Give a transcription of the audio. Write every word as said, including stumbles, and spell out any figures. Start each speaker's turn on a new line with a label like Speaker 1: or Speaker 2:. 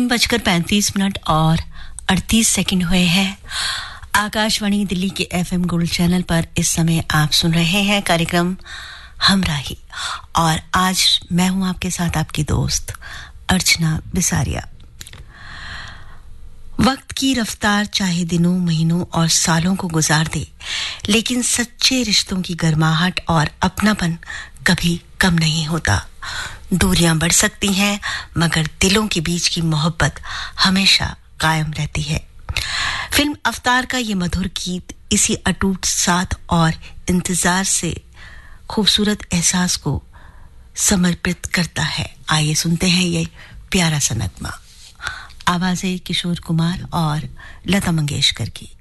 Speaker 1: तीन बजकर पैंतीस मिनट और अड़तीस सेकंड हुए हैं। आकाशवाणी दिल्ली के एफएम गोल्ड चैनल पर इस समय आप सुन रहे हैं कार्यक्रम हमराही और आज मैं हूं आपके साथ आपकी दोस्त अर्चना बिसारिया। वक्त की रफ्तार चाहे दिनों, महीनों और सालों को गुजार दे, लेकिन सच्चे रिश्तों की गर्माहट और अपनापन कभी कम नहीं होता। दूरियां बढ़ सकती हैं, मगर दिलों के बीच की मोहब्बत हमेशा कायम रहती है। फिल्म अवतार का ये मधुर गीत इसी अटूट साथ और इंतजार से खूबसूरत एहसास को समर्पित करता है। आइए सुनते हैं ये प्यारा सा नगमा। आवाज़ें किशोर कुमार और लता मंगेशकर की।